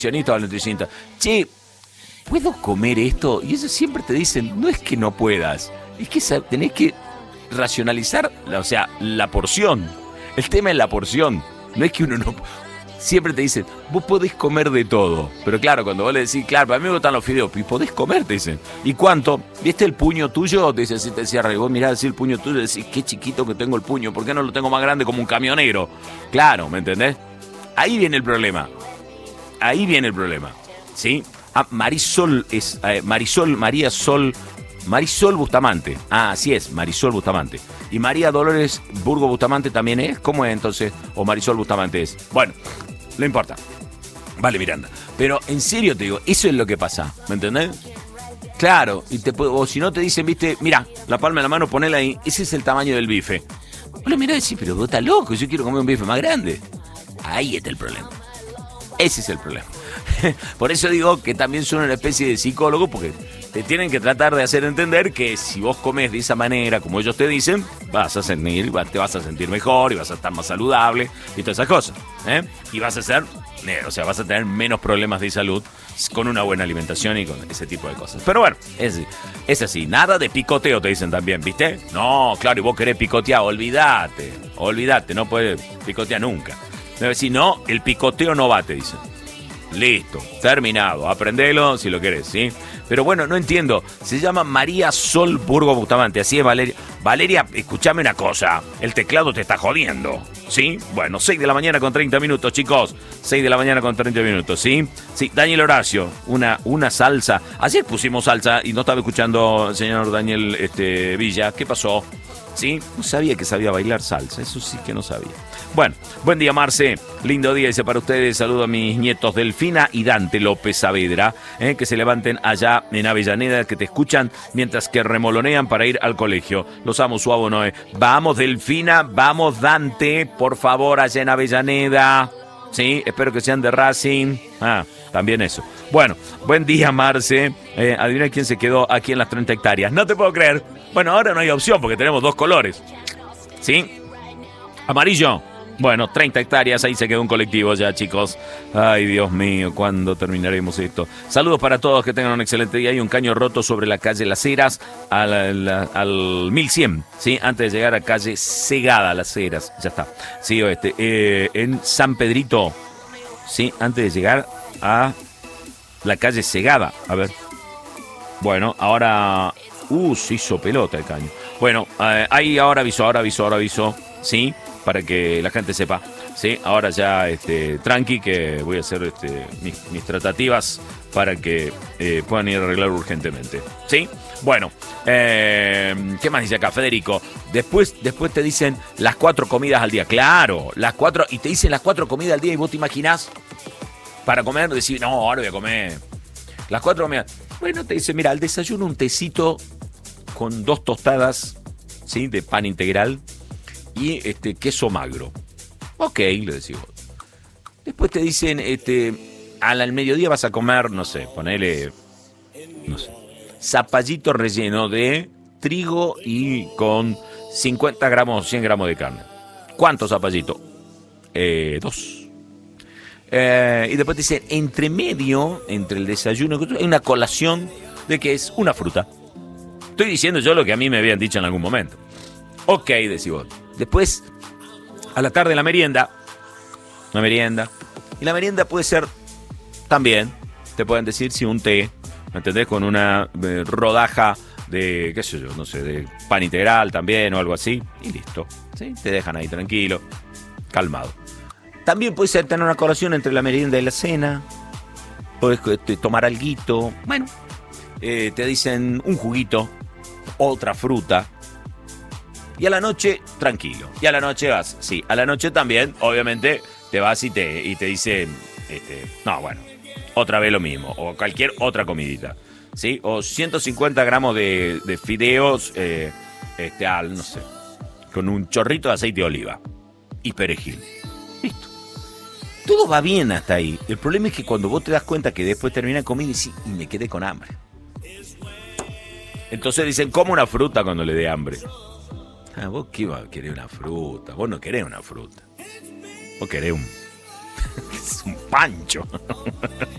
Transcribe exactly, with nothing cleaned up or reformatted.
nutricionista o al nutricionista, che, ¿puedo comer esto? Y ellos siempre te dicen, no es que no puedas, es que tenés que racionalizar, o sea, la porción. El tema es la porción, no es que uno no... Siempre te dicen, vos podés comer de todo. Pero claro, cuando vos le decís, claro, para mí me gustan los fideos, y podés comer, te dicen. ¿Y cuánto? ¿Viste el puño tuyo? Te dicen, si te cierra, y vos mirás así el puño tuyo y decís, qué chiquito que tengo el puño, ¿por qué no lo tengo más grande como un camionero? Claro, ¿me entendés? Ahí viene el problema. Ahí viene el problema. ¿Sí? Ah, Marisol es, eh, Marisol, María Sol, Marisol Bustamante. Ah, así es, Marisol Bustamante. Y María Dolores Burgo Bustamante también es. ¿Cómo es entonces? O Marisol Bustamante es. Bueno, no importa. Vale, Miranda. Pero en serio te digo, eso es lo que pasa. ¿Me entendés? Claro. Y te, o si no te dicen, viste, mira, la palma de la mano, ponela ahí. Ese es el tamaño del bife. Bueno, mirá, decís, pero vos estás loco. Yo quiero comer un bife más grande. Ahí está el problema. Ese es el problema. Por eso digo que también son una especie de psicólogo, porque te tienen que tratar de hacer entender que si vos comes de esa manera, como ellos te dicen, vas a sentir, te vas a sentir mejor y vas a estar más saludable y todas esas cosas, ¿eh? Y vas a ser, o sea, vas a tener menos problemas de salud con una buena alimentación y con ese tipo de cosas. Pero bueno, es, es así. Nada de picoteo, te dicen también, ¿viste? No, claro, y vos querés picotear, olvídate, olvídate, no puedes picotear nunca. Si no, el picoteo no va, te dicen. Listo, terminado, aprendelo si lo querés, ¿sí? Pero bueno, no entiendo, se llama María Sol Burgo Bustamante, así es Valeria. Valeria, escúchame una cosa, el teclado te está jodiendo, ¿sí? Bueno, seis de la mañana con treinta minutos, chicos, seis de la mañana con treinta minutos, ¿sí? Sí, Daniel Horacio, una, una salsa, ayer pusimos salsa y no estaba escuchando el señor Daniel este, Villa, ¿qué pasó? ¿Sí? No sabía que sabía bailar salsa, eso sí que no sabía. Bueno, buen día Marce, lindo día dice para ustedes, saludo a mis nietos Delfina y Dante López Saavedra, eh, que se levanten allá en Avellaneda, que te escuchan mientras que remolonean para ir al colegio. Los amo, Suavo Noé. Vamos Delfina, vamos Dante, por favor, allá en Avellaneda. Sí, espero que sean de Racing. Ah, también eso. Bueno, buen día Marce. Eh, adivina quién se quedó aquí en las treinta hectáreas. No te puedo creer. Bueno, ahora no hay opción porque tenemos dos colores. ¿Sí? Amarillo. Bueno, treinta hectáreas, ahí se quedó un colectivo ya, chicos. Ay, Dios mío, ¿cuándo terminaremos esto? Saludos para todos, que tengan un excelente día. Hay un caño roto sobre la calle Las Heras al, al, al mil cien, ¿sí? Antes de llegar a calle Segada, Las Heras, ya está. Sí, oeste. Eh, en San Pedrito, ¿sí? Antes de llegar a la calle Segada. A ver. Bueno, ahora... Uh, se hizo pelota el caño. Bueno, eh, ahí ahora avisó, ahora avisó, ahora avisó, ¿sí? Para que la gente sepa, ¿sí? Ahora ya, este, tranqui, que voy a hacer este, mis, mis tratativas para que eh, puedan ir a arreglar urgentemente, ¿sí? Bueno, eh, ¿qué más dice acá, Federico? Después, después te dicen las cuatro comidas al día. Claro, las cuatro, y te dicen las cuatro comidas al día y vos te imaginás para comer, decir, no, ahora voy a comer las cuatro comidas. Bueno, te dice, mira, al desayuno un tecito con dos tostadas, ¿sí? De pan integral y este queso magro. Ok, le decimos. Después te dicen, este, al, al mediodía vas a comer, no sé, ponele, no sé, zapallito relleno de trigo y con cincuenta gramos, cien gramos de carne. ¿Cuántos zapallitos? Eh, dos. Eh, y después te dicen, entre medio, entre el desayuno, hay una colación de que es una fruta. Estoy diciendo yo lo que a mí me habían dicho en algún momento. Ok, decís vos. Después, a la tarde la merienda. Una merienda. Y la merienda puede ser también, te pueden decir, si un té, ¿me entendés? Con una eh, rodaja de, qué sé yo, no sé, de pan integral también o algo así. Y listo. ¿Sí? Te dejan ahí tranquilo, calmado. También puede ser tener una colación entre la merienda y la cena. Puedes este, tomar alguito. Bueno, eh, te dicen un juguito, otra fruta. Y a la noche, tranquilo. Y a la noche vas, sí, a la noche también, obviamente, te vas y te, y te dicen, este, no, bueno, otra vez lo mismo, o cualquier otra comidita, ¿sí? O ciento cincuenta gramos de, de fideos, eh, este, al, no sé, con un chorrito de aceite de oliva y perejil. Listo. Todo va bien hasta ahí. El problema es que cuando vos te das cuenta que después termina comida y sí, y me quedé con hambre. Entonces dicen, come una fruta cuando le dé hambre. Ah, vos qué vas a querer una fruta. Vos no querés una fruta. Vos querés un... es un pancho.